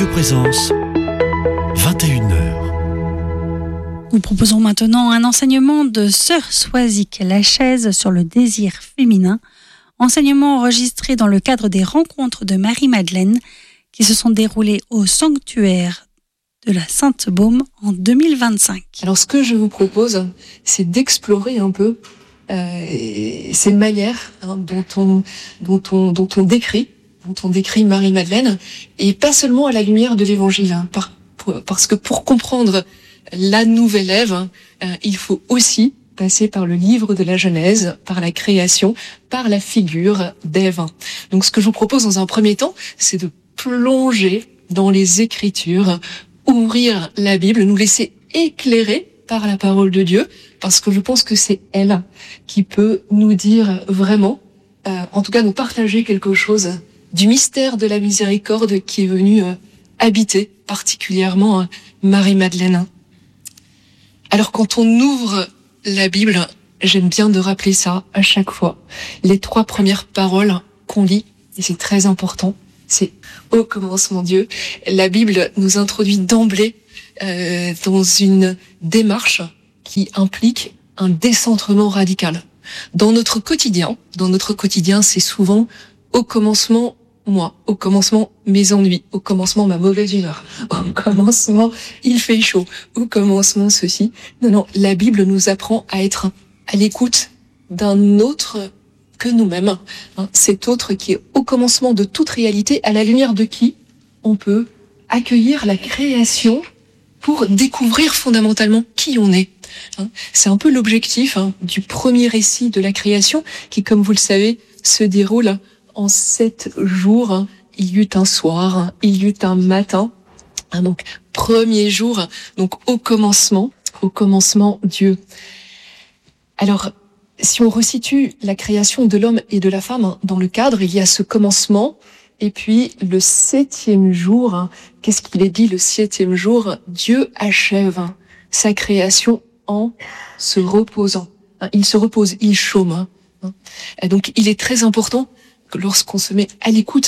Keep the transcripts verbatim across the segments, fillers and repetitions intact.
Radio Présence, vingt et une heures. Nous proposons maintenant un enseignement de Sœur Soisic Lachaise sur le désir féminin, enseignement enregistré dans le cadre des rencontres de Marie-Madeleine qui se sont déroulées au sanctuaire de la Sainte-Baume en deux mille vingt-cinq. Alors ce que je vous propose, c'est d'explorer un peu euh, ces manières hein, dont, on, dont, on, dont on décrit, dont on décrit Marie-Madeleine, et pas seulement à la lumière de l'Évangile, hein, par, pour, parce que pour comprendre la nouvelle Ève, hein, euh, il faut aussi passer par le livre de la Genèse, par la création, par la figure d'Ève. Donc ce que je vous propose dans un premier temps, c'est de plonger dans les Écritures, ouvrir la Bible, nous laisser éclairer par la parole de Dieu, parce que je pense que c'est elle qui peut nous dire vraiment, euh, en tout cas nous partager quelque chose du mystère de la miséricorde qui est venu euh, habiter particulièrement euh, Marie-Madeleine. Alors quand on ouvre la Bible, j'aime bien de rappeler ça à chaque fois. Les trois premières paroles qu'on lit, et c'est très important, c'est « Au commencement Dieu ». La Bible nous introduit d'emblée euh, dans une démarche qui implique un décentrement radical. Dans notre quotidien, dans notre quotidien, c'est souvent « Au commencement moi, au commencement mes ennuis, au commencement ma mauvaise humeur, au commencement il fait chaud, au commencement ceci. » Non, non, la Bible nous apprend à être à l'écoute d'un autre que nous-mêmes, hein, cet autre qui est au commencement de toute réalité, à la lumière de qui on peut accueillir la création pour découvrir fondamentalement qui on est. Hein. C'est un peu l'objectif hein, du premier récit de la création qui, comme vous le savez, se déroule en sept jours. Il y eut un soir, il y eut un matin. Hein, donc, premier jour, donc au commencement, au commencement Dieu. Alors, si on resitue la création de l'homme et de la femme dans le cadre, il y a ce commencement, et puis le septième jour, qu'est-ce qu'il est dit le septième jour? Dieu achève sa création en se reposant. Il se repose, il chôme. Et donc il est très important que lorsqu'on se met à l'écoute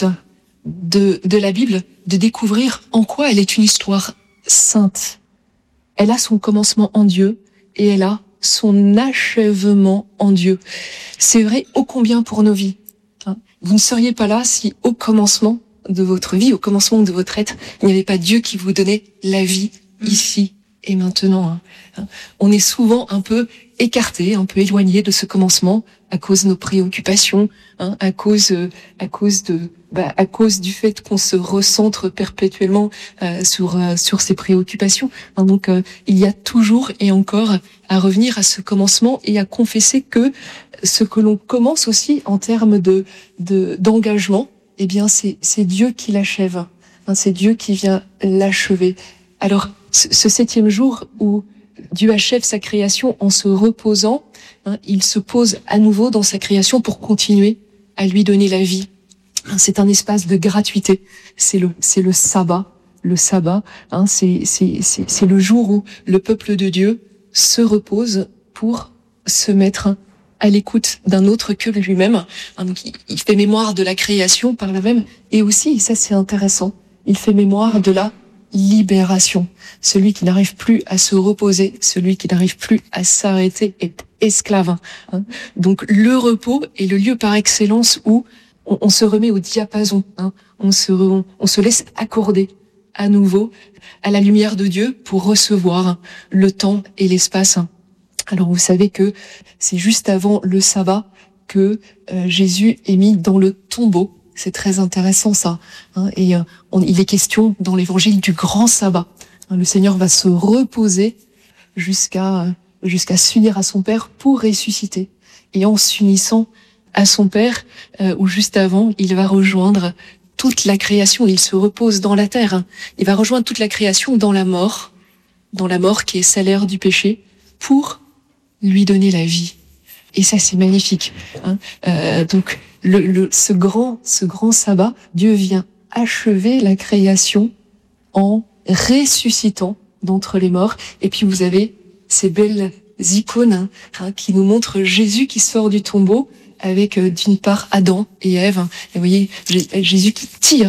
de, de la Bible, de découvrir en quoi elle est une histoire sainte. Elle a son commencement en Dieu, et elle a son achèvement en Dieu. C'est vrai ô combien pour nos vies. Vous ne seriez pas là si au commencement de votre vie, au commencement de votre être, il n'y avait pas Dieu qui vous donnait la vie ici et maintenant. On est souvent un peu écarté, un peu éloigné de ce commencement à cause de nos préoccupations, hein, à cause, à cause de, bah, à cause du fait qu'on se recentre perpétuellement euh, sur euh, sur ces préoccupations. Hein, donc euh, il y a toujours et encore à revenir à ce commencement et à confesser que ce que l'on commence aussi en termes de de d'engagement, eh bien c'est c'est Dieu qui l'achève. Hein, c'est Dieu qui vient l'achever. Alors ce, ce septième jour où Dieu achève sa création en se reposant, hein, il se pose à nouveau dans sa création pour continuer à lui donner la vie. Hein, c'est un espace de gratuité. C'est le, c'est le sabbat. Le sabbat, hein, c'est, c'est, c'est, c'est le jour où le peuple de Dieu se repose pour se mettre à l'écoute d'un autre que lui-même. Hein, donc, il, il fait mémoire de la création par là même. Et aussi, et ça c'est intéressant, il fait mémoire de la libération. Celui qui n'arrive plus à se reposer, celui qui n'arrive plus à s'arrêter est esclave. Hein. Donc le repos est le lieu par excellence où on, on se remet au diapason. Hein. On se on, on se laisse accorder à nouveau à la lumière de Dieu pour recevoir le temps et l'espace. Alors vous savez que c'est juste avant le sabbat que euh, Jésus est mis dans le tombeau. C'est très intéressant ça. Hein, et euh, on, il est question dans l'évangile du grand sabbat. Hein, le Seigneur va se reposer jusqu'à euh, jusqu'à s'unir à son Père pour ressusciter. Et en s'unissant à son Père, euh, ou juste avant, il va rejoindre toute la création. Il se repose dans la terre. Hein. Il va rejoindre toute la création dans la mort, dans la mort qui est salaire du péché, pour lui donner la vie. Et ça, c'est magnifique. Hein. Euh, donc, le, le, ce grand, ce grand sabbat, Dieu vient achever la création en ressuscitant d'entre les morts. Et puis, vous avez ces belles icônes hein, qui nous montrent Jésus qui sort du tombeau avec, euh, d'une part, Adam et Ève. Et vous voyez, Jésus qui tire, qui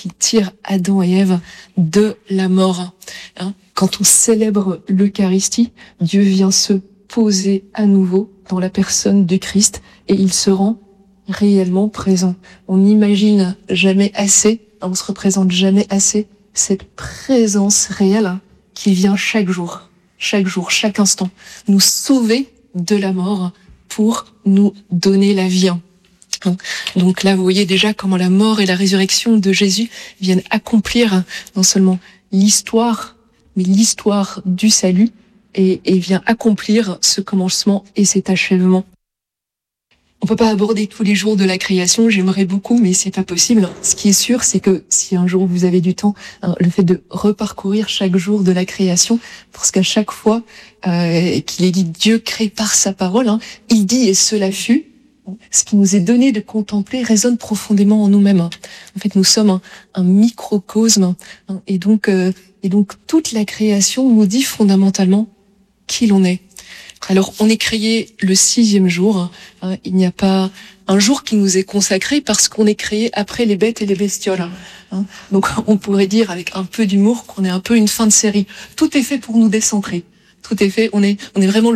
qui tire Adam et Ève de la mort. Hein, quand on célèbre l'Eucharistie, Dieu vient se poser à nouveau dans la personne de Christ et il se rend réellement présent. On n'imagine jamais assez, on se représente jamais assez cette présence réelle qui vient chaque jour, chaque jour, chaque instant, nous sauver de la mort pour nous donner la vie. Donc là, vous voyez déjà comment la mort et la résurrection de Jésus viennent accomplir non seulement l'histoire, mais l'histoire du salut et, et vient accomplir ce commencement et cet achèvement. On peut pas aborder tous les jours de la création, j'aimerais beaucoup, mais c'est pas possible. Ce qui est sûr, c'est que si un jour vous avez du temps, hein, le fait de reparcourir chaque jour de la création, parce qu'à chaque fois euh, qu'il est dit Dieu crée par sa parole, hein, il dit et cela fut, ce qui nous est donné de contempler résonne profondément en nous-mêmes. En fait, nous sommes un, un microcosme, hein, et donc euh, et donc toute la création nous dit fondamentalement qui l'on est. Alors, on est créé le sixième jour. Hein, il n'y a pas un jour qui nous est consacré parce qu'on est créé après les bêtes et les bestioles. Hein, donc, on pourrait dire avec un peu d'humour qu'on est un peu une fin de série. Tout est fait pour nous décentrer. Tout est fait. On est, on est vraiment